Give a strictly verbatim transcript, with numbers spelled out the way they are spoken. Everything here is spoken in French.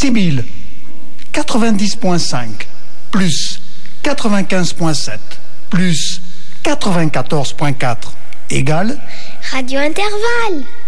six mille quatre-vingt-dix virgule cinq plus quatre-vingt-quinze virgule sept plus quatre-vingt-quatorze virgule quatre égale Radio Intervalle.